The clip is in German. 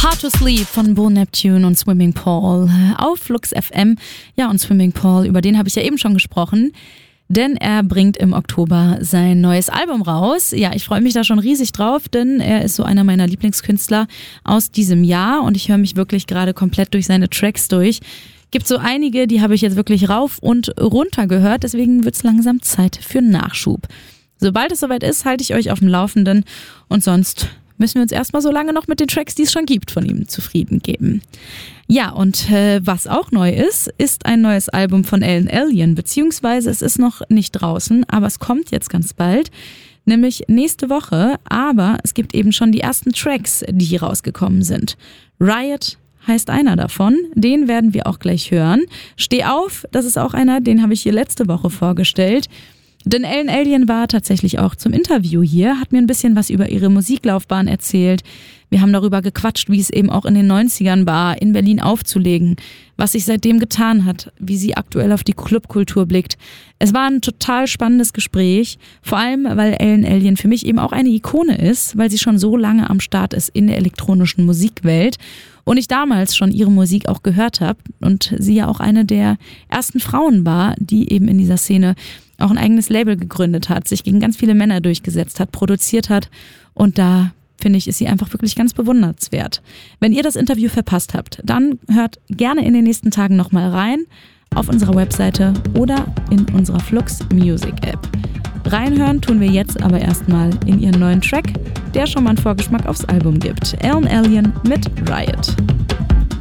Hard to Sleep von Bo Neptune und Swimming Pool auf Flux FM. Ja, und Swimming Pool, über den habe ich ja eben schon gesprochen, denn er bringt im Oktober sein neues Album raus. Ja, ich freue mich da schon riesig drauf, denn er ist so einer meiner Lieblingskünstler aus diesem Jahr und ich höre mich wirklich gerade komplett durch seine Tracks durch. Gibt so einige, die habe ich jetzt wirklich rauf und runter gehört, deswegen wird es langsam Zeit für Nachschub. Sobald es soweit ist, halte ich euch auf dem Laufenden und sonst müssen wir uns erstmal so lange noch mit den Tracks, die es schon gibt, von ihm zufrieden geben. Ja, und was auch neu ist, ist ein neues Album von Ellen Allien, beziehungsweise es ist noch nicht draußen, aber es kommt jetzt ganz bald, nämlich nächste Woche, aber es gibt eben schon die ersten Tracks, die hier rausgekommen sind. Riot heißt einer davon, den werden wir auch gleich hören. Steh auf, das ist auch einer, den habe ich hier letzte Woche vorgestellt. Denn Ellen Allien war tatsächlich auch zum Interview hier, hat mir ein bisschen was über ihre Musiklaufbahn erzählt. Wir haben darüber gequatscht, wie es eben auch in den 90ern war, in Berlin aufzulegen, was sich seitdem getan hat, wie sie aktuell auf die Clubkultur blickt. Es war ein total spannendes Gespräch, vor allem, weil Ellen Allien für mich eben auch eine Ikone ist, weil sie schon so lange am Start ist in der elektronischen Musikwelt und ich damals schon ihre Musik auch gehört habe und sie ja auch eine der ersten Frauen war, die eben in dieser Szene auch ein eigenes Label gegründet hat, sich gegen ganz viele Männer durchgesetzt hat, produziert hat und da finde ich, ist sie einfach wirklich ganz bewundernswert. Wenn ihr das Interview verpasst habt, dann hört gerne in den nächsten Tagen nochmal rein auf unserer Webseite oder in unserer Flux Music App. Reinhören tun wir jetzt aber erstmal in ihren neuen Track, der schon mal einen Vorgeschmack aufs Album gibt. Ellen Allien mit Riot.